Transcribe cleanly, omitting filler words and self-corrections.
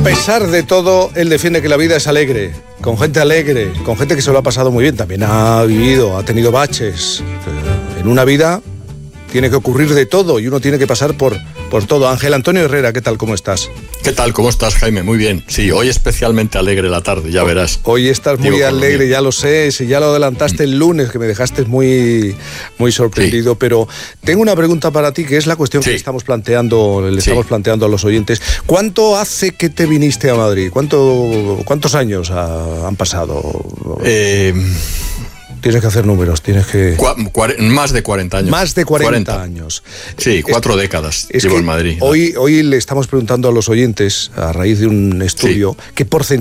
pesar de todo, él defiende que la vida es alegre, con gente que se lo ha pasado muy bien. También ha vivido, ha tenido baches. En una vida tiene que ocurrir de todo y uno tiene que pasar por todo. Ángel Antonio Herrera, ¿qué tal? ¿Cómo estás? ¿Qué tal? ¿Cómo estás, Jaime? Muy bien. Sí, hoy especialmente alegre la tarde, ya verás. Hoy estás muy alegre, ya lo sé, si ya lo adelantaste el lunes, que me dejaste muy sorprendido, sí. Pero tengo una pregunta para ti, que es la cuestión que estamos planteando a los oyentes. ¿Cuánto hace que te viniste a Madrid? ¿Cuántos años han pasado? Tienes que hacer números, tienes que... Más de 40 años. Más de 40 años. Sí, 4 décadas llevo en Madrid. Hoy le estamos preguntando a los oyentes, a raíz de un estudio, qué porcentaje